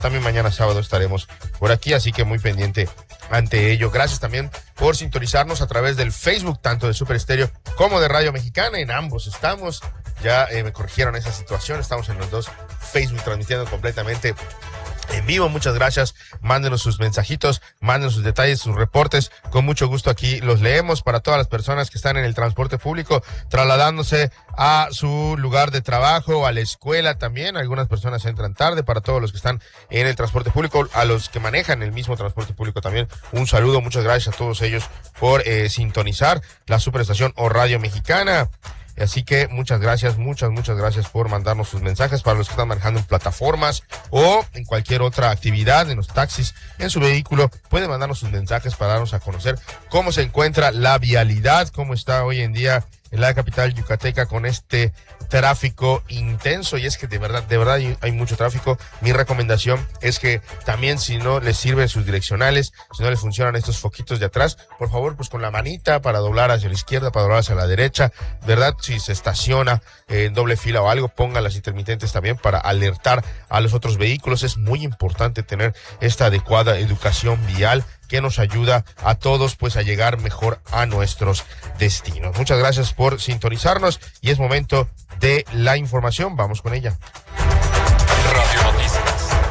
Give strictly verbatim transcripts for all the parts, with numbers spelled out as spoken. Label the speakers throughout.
Speaker 1: También mañana sábado estaremos por aquí, así que muy pendiente ante ello. Gracias también por sintonizarnos a través del Facebook, tanto de Super Estéreo como de Radio Mexicana. En ambos estamos. Ya eh, me corrigieron esa situación. Estamos en los dos Facebook transmitiendo completamente en vivo. Muchas gracias. Mándenos sus mensajitos, mándenos sus detalles, sus reportes. Con mucho gusto aquí los leemos. Para todas las personas que están en el transporte público, trasladándose a su lugar de trabajo o a la escuela también. Algunas personas entran tarde. Para todos los que están en el transporte público, a los que manejan el mismo transporte público también, un saludo. Muchas gracias a todos ellos por eh, sintonizar la Superestación o Radio Mexicana. Así que muchas gracias, muchas, muchas gracias por mandarnos sus mensajes. Para los que están manejando en plataformas o en cualquier otra actividad, en los taxis, en su vehículo, pueden mandarnos sus mensajes para darnos a conocer cómo se encuentra la vialidad, cómo está hoy en día en la capital yucateca con este tráfico intenso. Y es que de verdad, de verdad hay, hay mucho tráfico. Mi recomendación es que también, si no les sirven sus direccionales, si no les funcionan estos foquitos de atrás, por favor, pues con la manita para doblar hacia la izquierda, para doblar hacia la derecha, ¿verdad? Si se estaciona eh, en doble fila o algo, pongan las intermitentes también para alertar a los otros vehículos. Es muy importante tener esta adecuada educación vial que nos ayuda a todos pues a llegar mejor a nuestros destinos. Muchas gracias por sintonizarnos y es momento de la información. Vamos con ella.
Speaker 2: Radio Noticias.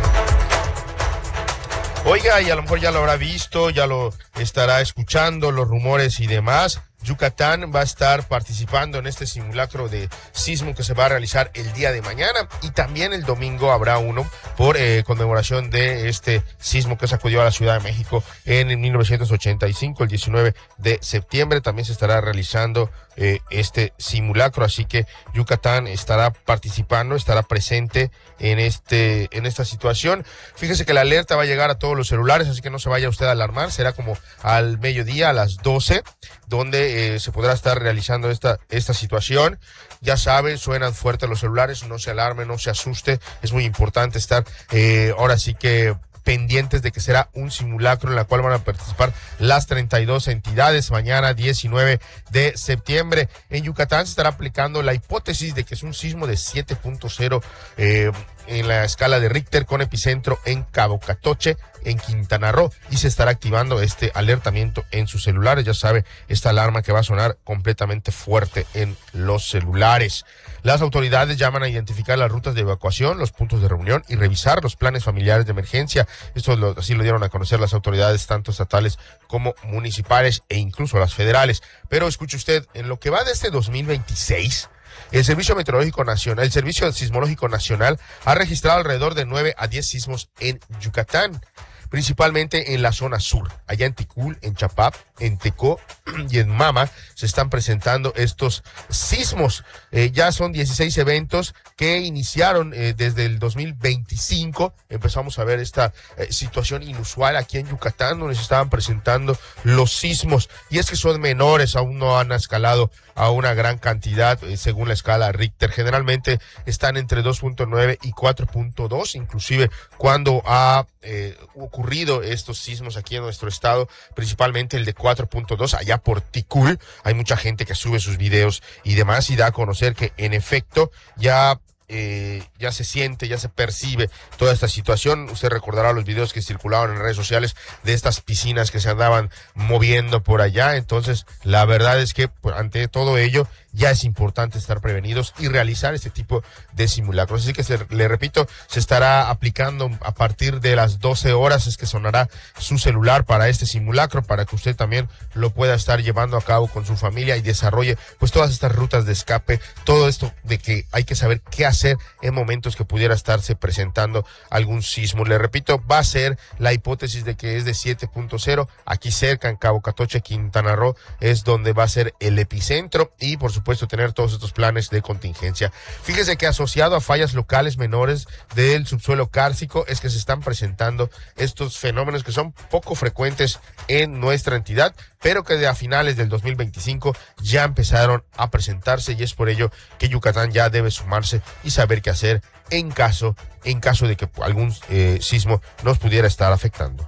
Speaker 1: Oiga, y a lo mejor ya lo habrá visto, ya lo estará escuchando, los rumores y demás. Yucatán va a estar participando en este simulacro de sismo que se va a realizar el día de mañana, y también el domingo habrá uno por eh, conmemoración de este sismo que sacudió a la Ciudad de México en mil novecientos ochenta y cinco, el diecinueve de septiembre. También se estará realizando eh, este simulacro, así que Yucatán estará participando, estará presente en este en esta situación. Fíjese que la alerta va a llegar a todos los celulares, así que no se vaya usted a alarmar. Será como al mediodía, a las doce, donde Eh, se podrá estar realizando esta, esta situación. Ya saben, suenan fuerte los celulares, no se alarme, no se asuste. Es muy importante estar eh, ahora sí que pendientes de que será un simulacro en la cual van a participar las treinta y dos entidades mañana diecinueve de septiembre. En Yucatán se estará aplicando la hipótesis de que es un sismo de siete punto cero eh, en la escala de Richter, con epicentro en Cabo Catoche, en Quintana Roo, y se estará activando este alertamiento en sus celulares. Ya sabe, esta alarma que va a sonar completamente fuerte en los celulares. Las autoridades llaman a identificar las rutas de evacuación, los puntos de reunión y revisar los planes familiares de emergencia. Esto lo, así lo dieron a conocer las autoridades tanto estatales como municipales e incluso las federales. Pero escuche usted, en lo que va de este dos mil veintiséis, el Servicio Meteorológico Nacional, el Servicio Sismológico Nacional ha registrado alrededor de nueve a diez sismos en Yucatán, principalmente en la zona sur. Allá en Ticul, en Chapap, en Tecó y en Mama se están presentando estos sismos. Eh, ya son dieciséis eventos que iniciaron eh, desde el dos mil veinticinco. Empezamos a ver esta eh, situación inusual aquí en Yucatán, donde se estaban presentando los sismos. Y es que son menores, aún no han escalado a una gran cantidad eh, según la escala Richter. Generalmente están entre dos punto nueve y cuatro punto dos, inclusive cuando ha eh, ocurrido estos sismos aquí en nuestro estado, principalmente el de cuatro punto dos allá por Ticul. Hay mucha gente que sube sus videos y demás y da a conocer que en efecto ya Eh, ya se siente, ya se percibe toda esta situación. Usted recordará los videos que circulaban en redes sociales de estas piscinas que se andaban moviendo por allá. Entonces, la verdad es que pues, ante todo ello, ya es importante estar prevenidos y realizar este tipo de simulacros. Así que, se, le repito, se estará aplicando a partir de las doce horas, es que sonará su celular para este simulacro, para que usted también lo pueda estar llevando a cabo con su familia y desarrolle pues todas estas rutas de escape, todo esto de que hay que saber qué hacer en momentos que pudiera estarse presentando algún sismo. Le repito, va a ser la hipótesis de que es de siete punto cero, aquí cerca en Cabo Catoche, Quintana Roo, es donde va a ser el epicentro, y por supuesto tener todos estos planes de contingencia. Fíjese que asociado a fallas locales menores del subsuelo kárstico es que se están presentando estos fenómenos que son poco frecuentes en nuestra entidad, pero que de a finales del dos mil veinticinco ya empezaron a presentarse, y es por ello que Yucatán ya debe sumarse y saber qué hacer en caso, en caso de que algún eh, sismo nos pudiera estar afectando.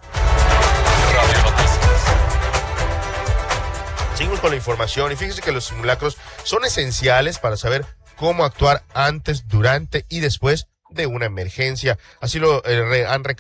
Speaker 2: Radio Noticias.
Speaker 1: Seguimos con la información, y fíjese que los simulacros son esenciales para saber cómo actuar antes, durante y después de una emergencia. Así lo eh, re, han recalcado